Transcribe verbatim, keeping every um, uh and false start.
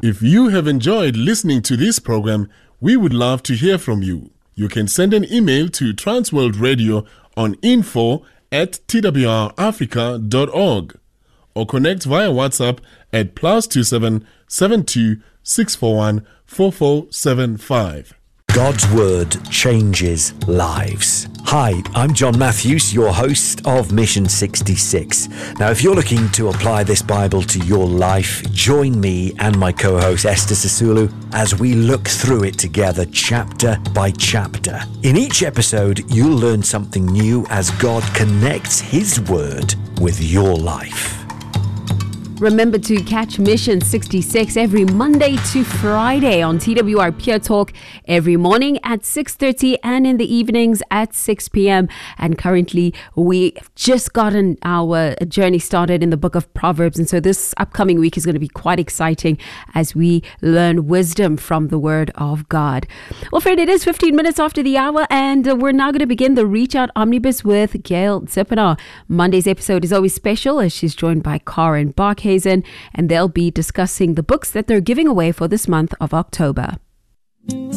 If you have enjoyed listening to this program, we would love to hear from you. You can send an email to Transworld Radio on info at t w r africa dot org or connect via WhatsApp at plus two seven seven two six four one four four seven five. God's Word changes lives. Hi, I'm John Matthews, your host of Mission sixty-six. Now, if you're looking to apply this Bible to your life, join me and my co-host Esther Sisulu as we look through it together chapter by chapter. In each episode, you'll learn something new as God connects His Word with your life. Remember to catch Mission sixty-six every Monday to Friday on T W R Pure Talk every morning at six thirty and in the evenings at six p.m. And currently, we've just gotten our journey started in the book of Proverbs. And so this upcoming week is going to be quite exciting as we learn wisdom from the Word of God. Well, friend, it is fifteen minutes after the hour, and we're now going to begin the Reach Out Omnibus with Gail Zippener. Monday's episode is always special as she's joined by Karen Barkhazen, and they'll be discussing the books that they're giving away for this month of October.